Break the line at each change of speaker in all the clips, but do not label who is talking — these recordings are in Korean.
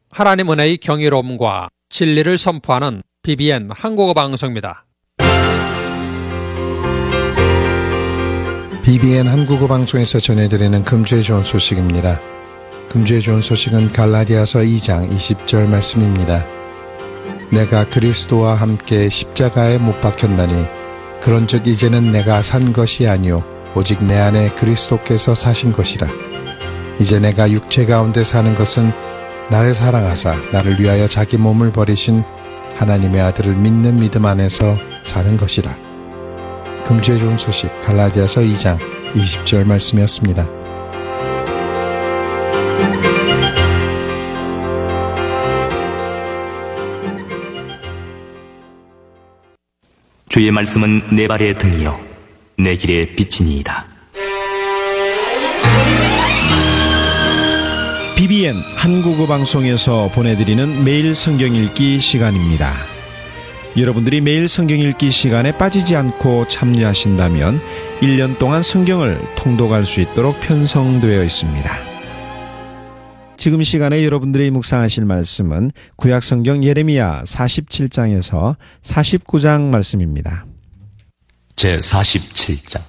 하나님 은혜의 경이로움과 진리를 선포하는 BBN 한국어 방송입니다.
BBN 한국어 방송에서 전해드리는 금주의 좋은 소식입니다. 금주의 좋은 소식은 갈라디아서 2장 20절 말씀입니다. 내가 그리스도와 함께 십자가에 못 박혔나니 그런즉 이제는 내가 산 것이 아니요 오직 내 안에 그리스도께서 사신 것이라. 이제 내가 육체 가운데 사는 것은 나를 사랑하사 나를 위하여 자기 몸을 버리신 하나님의 아들을 믿는 믿음 안에서 사는 것이라. 금주의 좋은 소식 갈라디아서 2장 20절 말씀이었습니다.
주의 말씀은 내 발에 들려 내 길에 비치니이다.
BBN 한국어 방송에서 보내드리는 매일 성경 읽기 시간입니다. 여러분들이 매일 성경 읽기 시간에 빠지지 않고 참여하신다면 1년 동안 성경을 통독할 수 있도록 편성되어 있습니다. 지금 시간에 여러분들이 묵상하실 말씀은 구약성경 예레미야 47장에서 49장 말씀입니다.
제47장.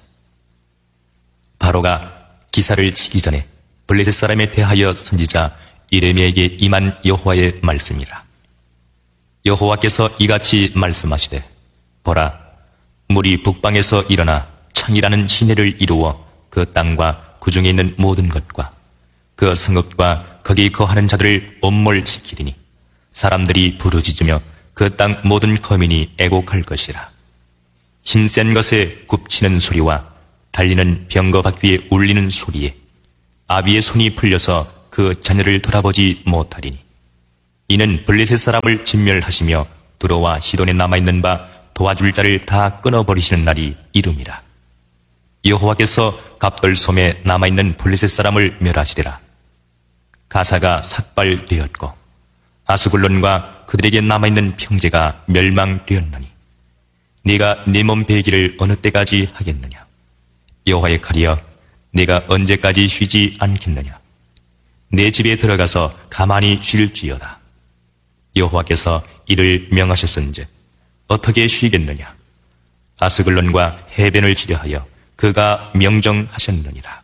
바로가 기사를 치기 전에 블레셋 사람에 대하여 선지자 예레미야에게 임한 여호와의 말씀이라. 여호와께서 이같이 말씀하시되, 보라, 물이 북방에서 일어나 창이라는 시내를 이루어 그 땅과 그 중에 있는 모든 것과 그 성읍과 거기 거하는 자들을 엄몰시키리니 사람들이 부르짖으며 그 땅 모든 거민이 애곡할 것이라. 힘센 것에 굽치는 소리와 달리는 병거 바퀴에 울리는 소리에 아비의 손이 풀려서 그 자녀를 돌아보지 못하리니 이는 블레셋 사람을 진멸하시며 두로와 시돈에 남아있는 바 도와줄 자를 다 끊어버리시는 날이 이름이라. 여호와께서 갑돌솜에 남아있는 블레셋 사람을 멸하시리라. 가사가 삭발되었고 아스글론과 그들에게 남아있는 평제가 멸망되었나니 네가 네 몸 베기를 어느 때까지 하겠느냐? 여호와의 칼이여, 네가 언제까지 쉬지 않겠느냐? 내 집에 들어가서 가만히 쉴지어다. 여호와께서 이를 명하셨은즉 어떻게 쉬겠느냐? 아스글론과 해변을 치려하여 그가 명정하셨느니라.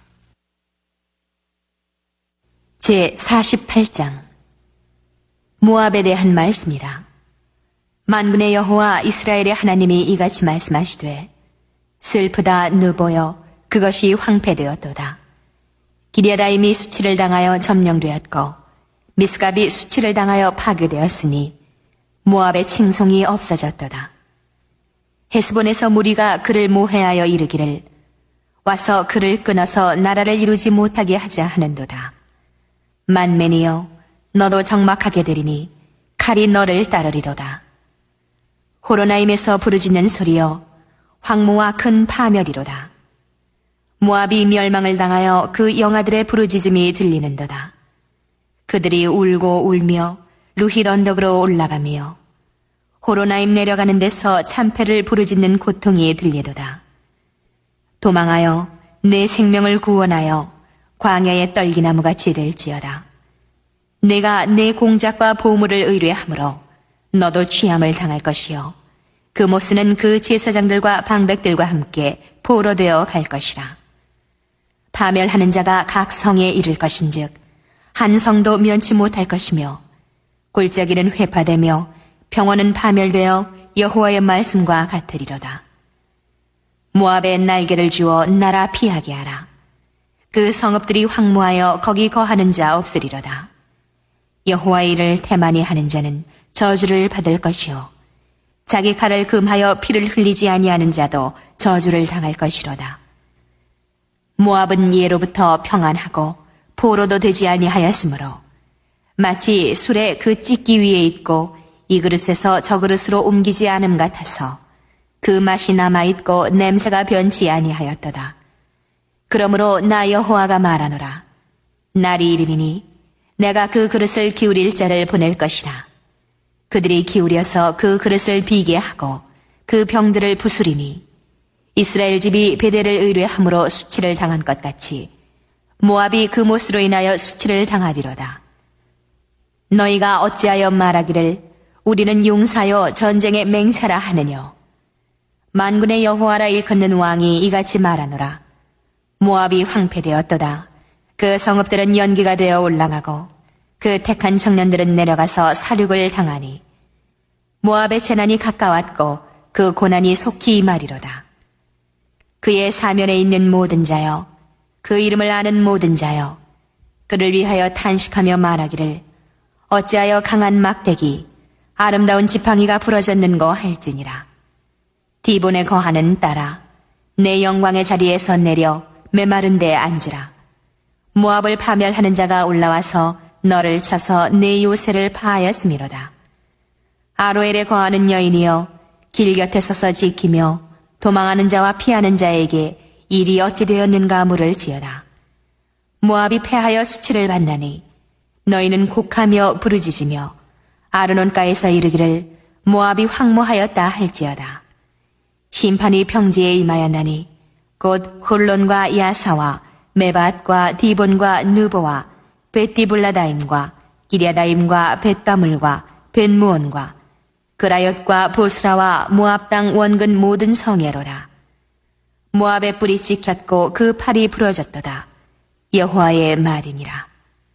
제48장. 모압에 대한 말씀이라. 만군의 여호와 이스라엘의 하나님이 이같이 말씀하시되, 슬프다 느보여 그것이 황폐되었도다. 기럇아임이 수치를 당하여 점령되었고 미스갑이 수치를 당하여 파괴되었으니 모압의 칭송이 없어졌도다. 헤스본에서 무리가 그를 모해하여 이르기를, 와서 그를 끊어서 나라를 이루지 못하게 하자 하는도다. 만맨이여, 너도 적막하게 되리니 칼이 너를 따르리로다. 호로나임에서 부르짖는 소리여, 황무와 큰 파멸이로다. 모압이 멸망을 당하여 그 영아들의 부르짖음이 들리는도다. 그들이 울고 울며 루힛 언덕으로 올라가며 호로나임 내려가는 데서 참패를 부르짖는 고통이 들리도다. 도망하여 내 생명을 구원하여 광야의 떨기나무같이 될지어다. 내가 내 공작과 보물을 의뢰하므로 너도 취함을 당할 것이요 그 모스는 그 제사장들과 방백들과 함께 포로되어 갈 것이라. 파멸하는 자가 각 성에 이를 것인즉 한 성도 면치 못할 것이며 골짜기는 회파되며 평원은 파멸되어 여호와의 말씀과 같으리로다. 모압에 날개를 주어 나라 피하게 하라. 그 성읍들이 황무하여 거기 거하는 자 없으리로다. 여호와의 일을 태만히 하는 자는 저주를 받을 것이요 자기 칼을 금하여 피를 흘리지 아니하는 자도 저주를 당할 것이로다. 모압은 예로부터 평안하고 포로도 되지 아니하였으므로 마치 술에 그 찢기 위에 있고 이 그릇에서 저 그릇으로 옮기지 않음 같아서 그 맛이 남아있고 냄새가 변치 아니하였도다. 그러므로 나 여호와가 말하노라. 날이 이르리니 내가 그 그릇을 기울일 자를 보낼 것이라. 그들이 기울여서 그 그릇을 비게 하고 그 병들을 부수리니 이스라엘 집이 베델을 의뢰함으로 수치를 당한 것 같이 모압이 그 못으로 인하여 수치를 당하리로다. 너희가 어찌하여 말하기를 우리는 용사여 전쟁에 맹세라 하느뇨. 만군의 여호와라 일컫는 왕이 이같이 말하노라. 모압이 황폐되었도다. 그 성읍들은 연기가 되어 올라가고 그 택한 청년들은 내려가서 살육을 당하니 모압의 재난이 가까웠고 그 고난이 속히 임하리로다. 그의 사면에 있는 모든 자여, 그 이름을 아는 모든 자여, 그를 위하여 탄식하며 말하기를 어찌하여 강한 막대기, 아름다운 지팡이가 부러졌는고 할지니라. 디본에 거하는 딸아, 내 영광의 자리에서 내려 메마른 데에 앉으라. 모압을 파멸하는 자가 올라와서 너를 쳐서 내 요새를 파하였음이로다. 아로엘에 거하는 여인이여, 길 곁에 서서 지키며 도망하는 자와 피하는 자에게 일이 어찌 되었는가 물을지어다. 모압이 패하여 수치를 받나니 너희는 곡하며 부르짖으며 아르논가에서 이르기를 모압이 황무하였다 할지어다. 심판이 평지에 임하였나니 곧 홀론과 야사와 메밧과 디본과 느보와 벳디블라다임과 기랴다임과 벳가물과 벳무온과 그라옅과 보스라와 모압 땅 원근 모든 성애로라. 모압의 뿔이 찍혔고 그 팔이 부러졌도다. 여호와의 말이니라.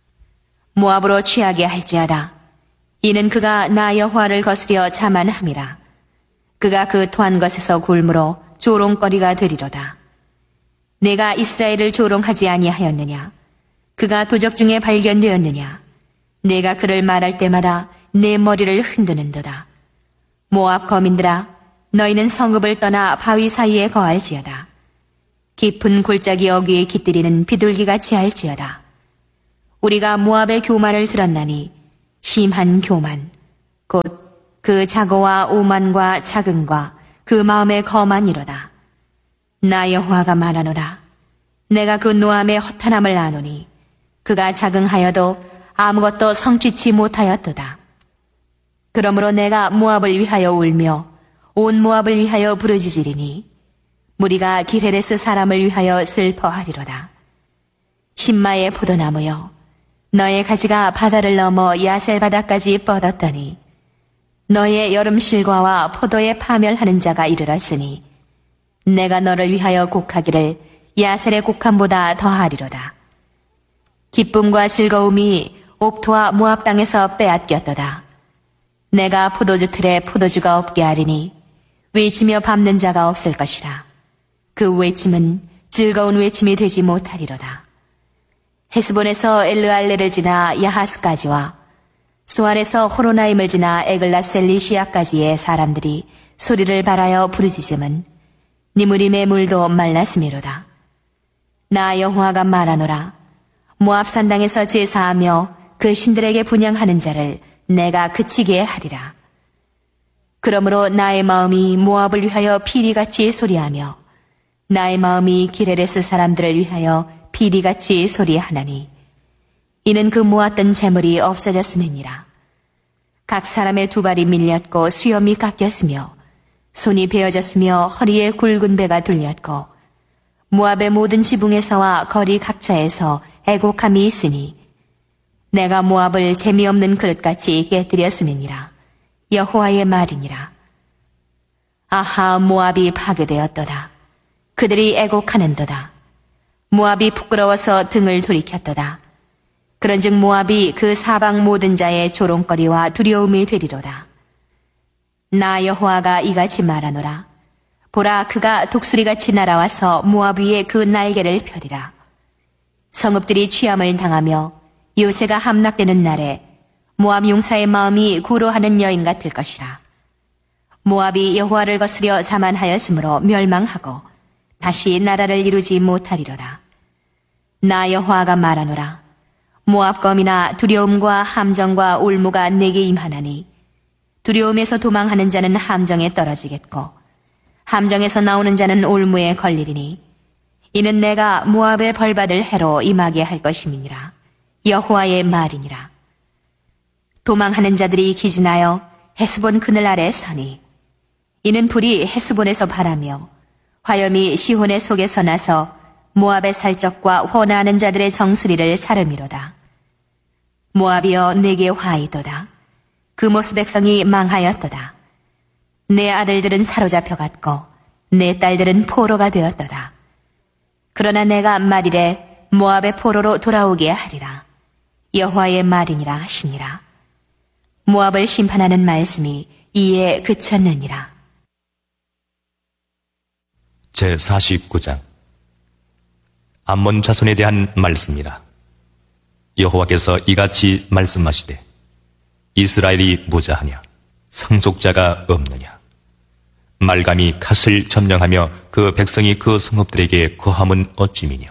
모압으로 취하게 할지어다. 이는 그가 나 여호와를 거스려 자만함이라. 그가 그 토한 것에서 굶으로 조롱거리가 되리로다. 내가 이스라엘을 조롱하지 아니하였느냐? 그가 도적 중에 발견되었느냐? 내가 그를 말할 때마다 내 머리를 흔드는도다. 모압 거민들아, 너희는 성읍을 떠나 바위 사이에 거할지어다. 깊은 골짜기 어귀에 깃들이는 비둘기같이 할지어다. 우리가 모압의 교만을 들었나니 심한 교만, 곧 그 자고와 오만과 자긍과 그 마음의 거만이로다. 나 여호와가 말하노라. 내가 그 노함의 허탄함을 아노니 그가 자긍하여도 아무것도 성취치 못하였도다. 그러므로 내가 모압을 위하여 울며 온 모압을 위하여 부르짖으리니 무리가 기레레스 사람을 위하여 슬퍼하리로다. 신마의 포도나무여, 너의 가지가 바다를 넘어 야셀 바다까지 뻗었더니 너의 여름 실과와 포도에 파멸하는 자가 이르렀으니 내가 너를 위하여 곡하기를 야셀의 곡함보다 더하리로다. 기쁨과 즐거움이 옥토와 모압 땅에서 빼앗겼도다. 내가 포도주 틀에 포도주가 없게 하리니 외치며 밟는 자가 없을 것이라. 그 외침은 즐거운 외침이 되지 못하리로다. 헤스본에서 엘르알레를 지나 야하스까지와 소알에서 호로나임을 지나 에글라셀리시아까지의 사람들이 소리를 발하여 부르짖음은 니무림의 물도 말랐음이로다. 나 여호와가 말하노라. 모압 산당에서 제사하며 그 신들에게 분향하는 자를 내가 그치게 하리라. 그러므로 나의 마음이 모압을 위하여 피리같이 소리하며 나의 마음이 기레레스 사람들을 위하여 피리같이 소리하나니 이는 그 모았던 재물이 없어졌음이니라. 각 사람의 두 발이 밀렸고 수염이 깎였으며 손이 베어졌으며 허리에 굵은 배가 둘렸고 모압의 모든 지붕에서와 거리 각처에서 애곡함이 있으니 내가 모압을 재미없는 그릇같이 깨뜨렸음이니라. 여호와의 말이니라. 아하, 모압이 파괴되었도다. 그들이 애곡하는도다. 모압이 부끄러워서 등을 돌이켰도다. 그런즉 모압이 그 사방 모든 자의 조롱거리와 두려움이 되리로다. 나 여호와가 이같이 말하노라. 보라, 그가 독수리같이 날아와서 모압 위에 그 날개를 펴리라. 성읍들이 취함을 당하며 요새가 함락되는 날에 모압 용사의 마음이 구로하는 여인 같을 것이라. 모압이 여호와를 거스려 자만하였으므로 멸망하고 다시 나라를 이루지 못하리로다. 나 여호와가 말하노라. 모압 검이나 두려움과 함정과 올무가 내게 임하나니 두려움에서 도망하는 자는 함정에 떨어지겠고 함정에서 나오는 자는 올무에 걸리리니 이는 내가 모압의 벌받을 해로 임하게 할 것임이니라. 여호와의 말이니라. 도망하는 자들이 기진하여 헤스본 그늘 아래 서니 이는 불이 헤스본에서 발하며 화염이 시혼의 속에서 나서 모압의 살적과 혼화하는 자들의 정수리를 사름이로다. 모압이여 내게 화이도다. 그 모스 백성이 망하였도다. 내 아들들은 사로잡혀갔고 내 딸들은 포로가 되었도다. 그러나 내가 말이래 모압의 포로로 돌아오게 하리라. 여호와의 말이니라 하시니라. 모압을 심판하는 말씀이 이에 그쳤느니라.
제49장 암몬 자손에 대한 말씀이라. 여호와께서 이같이 말씀하시되 이스라엘이 무자하냐 상속자가 없느냐 말감이 갓을 점령하며 그 백성이 그 성읍들에게 거함은 어찌미뇨.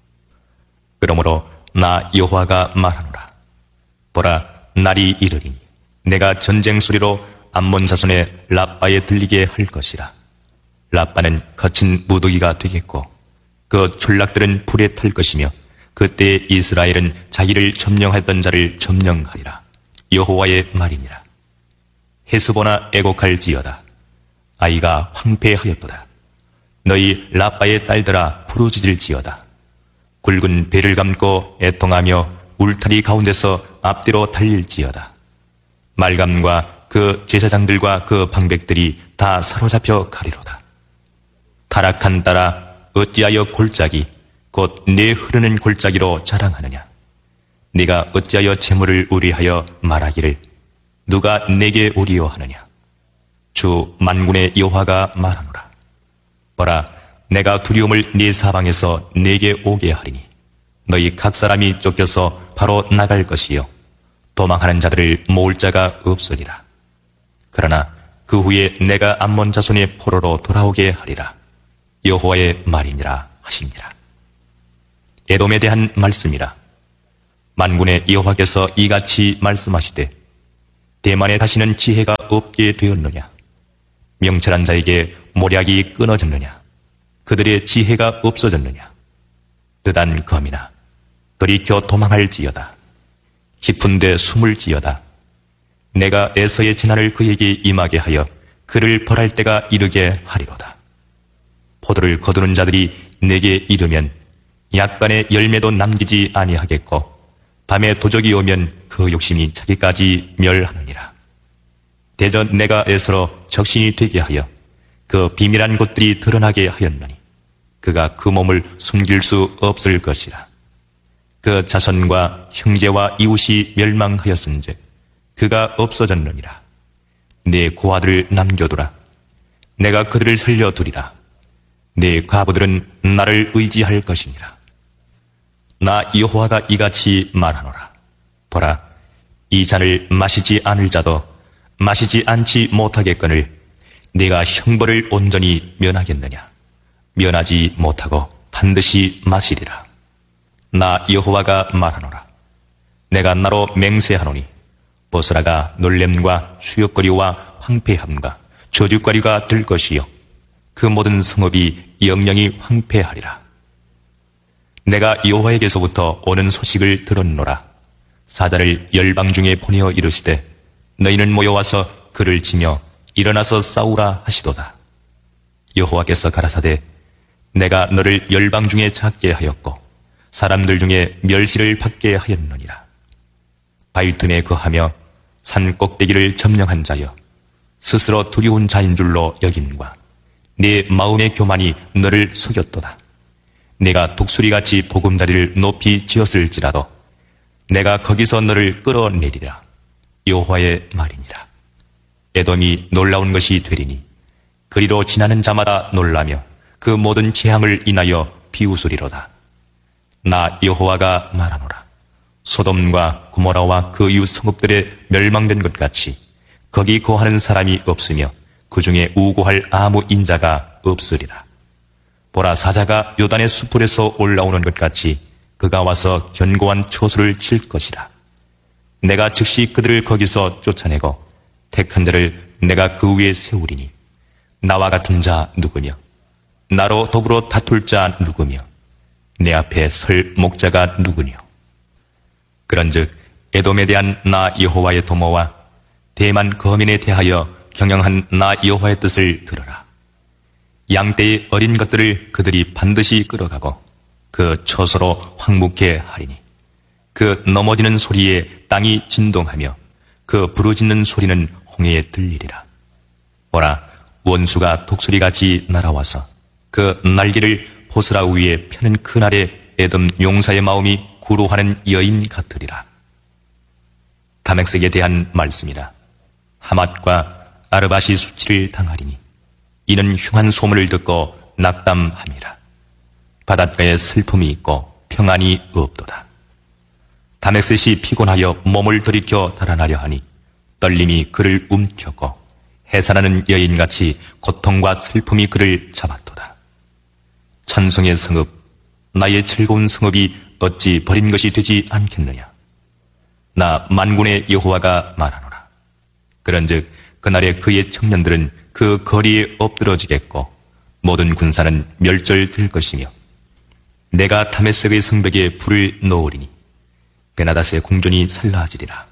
그러므로 나 여호와가 말하노라. 보라, 날이 이르리니 내가 전쟁 소리로 암몬 자손의 라빠에 들리게 할 것이라. 라빠는 거친 무더기가 되겠고 그 졸락들은 불에 탈 것이며 그때 이스라엘은 자기를 점령하였던 자를 점령하리라. 여호와의 말이니라. 헤스보나 애곡할지어다. 아이가 황폐하였도다. 너희 라빠의 딸들아 부르짖을지어다. 굵은 배를 감고 애통하며 울타리 가운데서 앞뒤로 달릴지어다. 말감과 그 제사장들과 그 방백들이 다 사로잡혀 가리로다. 타락한 딸아 어찌하여 골짜기 곧 내 흐르는 골짜기로 자랑하느냐. 네가 어찌하여 재물을 우리하여 말하기를 누가 내게 우리요하느냐. 주 만군의 여호와가 말하노라. 보라, 내가 두려움을 네 사방에서 내게 오게 하리니 너희 각 사람이 쫓겨서 바로 나갈 것이요 도망하는 자들을 모을 자가 없으리라. 그러나 그 후에 내가 암몬 자손의 포로로 돌아오게 하리라. 여호와의 말이니라 하시니라. 에돔에 대한 말씀이라. 만군의 여호와께서 이같이 말씀하시되 대만에 다시는 지혜가 없게 되었느냐. 명철한 자에게 모략이 끊어졌느냐. 그들의 지혜가 없어졌느냐. 뜨단 검이나 돌이켜 도망할지어다. 깊은 데 숨을지어다. 내가 에서의 재난을 그에게 임하게 하여 그를 벌할 때가 이르게 하리로다. 포도를 거두는 자들이 내게 이르면 약간의 열매도 남기지 아니하겠고 밤에 도적이 오면 그 욕심이 자기까지 멸하느니라. 대전 내가 에서로 적신이 되게 하여 그 비밀한 곳들이 드러나게 하였노니 그가 그 몸을 숨길 수 없을 것이라. 그 자손과 형제와 이웃이 멸망하였은즉 그가 없어졌느니라. 네 고아들을 남겨두라. 내가 그들을 살려두리라. 네 과부들은 나를 의지할 것이니라. 나 여호와가 이같이 말하노라. 보라, 이 잔을 마시지 않을 자도 마시지 않지 못하겠거늘 네가 형벌을 온전히 면하겠느냐. 면하지 못하고 반드시 마시리라. 나 여호와가 말하노라. 내가 나로 맹세하노니 보스라가 놀램과 수욕거리와 황폐함과 저주거리가 될 것이요 그 모든 성읍이 영영이 황폐하리라. 내가 여호와에게서부터 오는 소식을 들었노라. 사자를 열방 중에 보내어 이르시되 너희는 모여와서 그를 치며 일어나서 싸우라 하시도다. 여호와께서 가라사대 내가 너를 열방 중에 작게 하였고 사람들 중에 멸시를 받게 하였느니라. 바위 틈에 거하며 산 꼭대기를 점령한 자여 스스로 두려운 자인 줄로 여김과 네 마음의 교만이 너를 속였도다. 내가 독수리같이 보금자리를 높이 지었을지라도 내가 거기서 너를 끌어내리라. 여호와의 말이니라. 에돔이 놀라운 것이 되리니 그리로 지나는 자마다 놀라며 그 모든 재앙을 인하여 비웃으리로다. 나 여호와가 말하노라. 소돔과 고모라와 그 이웃 성읍들에 멸망된 것 같이 거기 거하는 사람이 없으며 그 중에 우고할 아무 인자가 없으리라. 보라, 사자가 요단의 수풀에서 올라오는 것 같이 그가 와서 견고한 초소를 칠 것이라. 내가 즉시 그들을 거기서 쫓아내고 택한 자를 내가 그 위에 세우리니 나와 같은 자 누구며 나로 더불어 다툴 자 누구며 내 앞에 설 목자가 누구뇨. 그런즉 에돔에 대한 나 여호와의 도모와 대만 거민에 대하여 경영한 나 여호와의 뜻을 들으라. 양떼의 어린 것들을 그들이 반드시 끌어가고 그 처소로 황묵해 하리니 그 넘어지는 소리에 땅이 진동하며 그 부르짖는 소리는 홍해에 들리리라. 보라, 원수가 독수리같이 날아와서 그 날개를 보스라 위에 펴는 그날에 에돔 용사의 마음이 구로하는 여인 같으리라. 다맥색에 대한 말씀이라. 하맛과 아르밧이 수치를 당하리니 이는 흉한 소문을 듣고 낙담함이라. 바닷가에 슬픔이 있고 평안이 없도다. 다메섹이 피곤하여 몸을 돌이켜 달아나려 하니 떨림이 그를 움켰고 해산하는 여인같이 고통과 슬픔이 그를 잡았도다. 찬송의 성읍, 나의 즐거운 성읍이 어찌 버린 것이 되지 않겠느냐. 나 만군의 여호와가 말하노라. 그런즉 그날에 그의 청년들은 그 거리에 엎드러지겠고 모든 군사는 멸절될 것이며 내가 다메섹의 성벽에 불을 놓으리니 베나닷의 궁전이 살라지리라.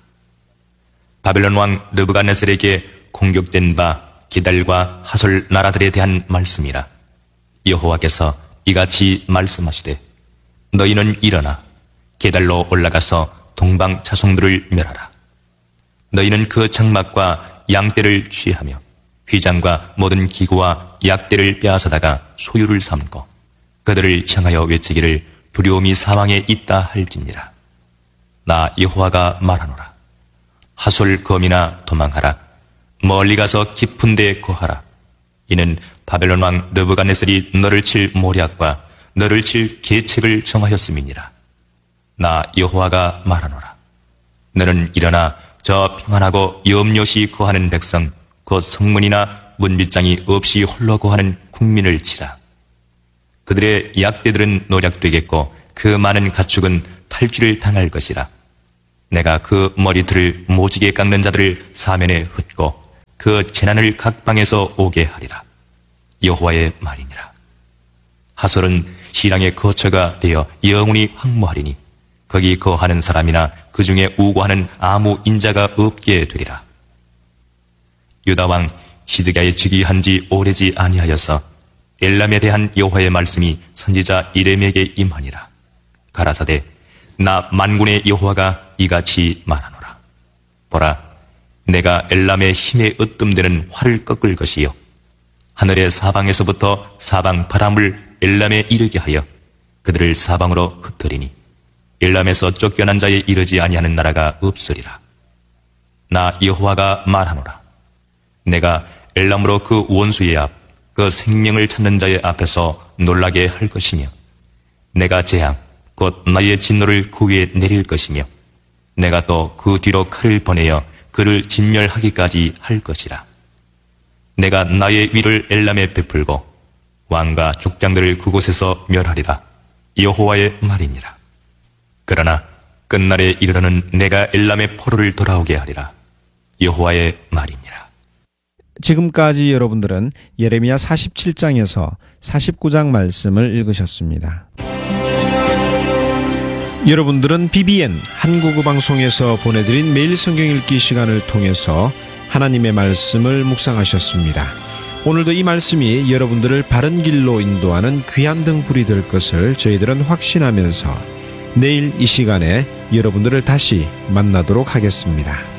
바벨론 왕 느부갓네살에게 공격된 바 기달과 하솔 나라들에 대한 말씀이라. 여호와께서 이같이 말씀하시되 너희는 일어나 게달로 올라가서 동방 자손들을 멸하라. 너희는 그 장막과 양떼를 취하며 휘장과 모든 기구와 약대를 빼앗아다가 소유를 삼고 그들을 향하여 외치기를 두려움이 사방에 있다 할지니라. 나 여호와가 말하노라. 하솔 검이나 도망하라. 멀리 가서 깊은 데 거하라. 이는 바벨론 왕 느부갓네살이 너를 칠 모략과 너를 칠 계책을 정하였음이니라. 나 여호와가 말하노라. 너는 일어나 저 평안하고 염려시 거하는 백성 곧 성문이나 문빗장이 없이 홀로 거하는 국민을 치라. 그들의 약대들은 노략되겠고 그 많은 가축은 탈취를 당할 것이라. 내가 그 머리털을 모지게 깎는 자들을 사면에 흩고 그 재난을 각 방에서 오게 하리라. 여호와의 말이니라. 하솔은 시랑의 거처가 되어 영원히 황무하리니 거기 거하는 사람이나 그 중에 우고하는 아무 인자가 없게 되리라. 유다왕 시드기야의 즉위한 지 오래지 아니하여서 엘람에 대한 여호와의 말씀이 선지자 이레미야에게 임하니라. 가라사대 나 만군의 여호와가 이같이 말하노라. 보라, 내가 엘람의 힘에 으뜸되는 활을 꺾을 것이요 하늘의 사방에서부터 사방 바람을 엘람에 이르게 하여 그들을 사방으로 흩으리니 엘람에서 쫓겨난 자에 이르지 아니하는 나라가 없으리라. 나 여호와가 말하노라. 내가 엘람으로 그 원수의 앞, 그 생명을 찾는 자의 앞에서 놀라게 할 것이며 내가 재앙, 곧 나의 진노를 그 위에 내릴 것이며 내가 또 그 뒤로 칼을 보내어 그를 진멸하기까지 할 것이라. 내가 나의 위를 엘람에 베풀고 왕과 족장들을 그곳에서 멸하리라. 여호와의 말이니라. 그러나 끝날에 이르러는 내가 엘람의 포로를 돌아오게 하리라. 여호와의 말이니라.
지금까지 여러분들은 예레미야 47장에서 49장 말씀을 읽으셨습니다. 여러분들은 BBN 한국어 방송에서 보내드린 매일 성경 읽기 시간을 통해서 하나님의 말씀을 묵상하셨습니다. 오늘도 이 말씀이 여러분들을 바른 길로 인도하는 귀한 등불이 될 것을 저희들은 확신하면서 내일 이 시간에 여러분들을 다시 만나도록 하겠습니다.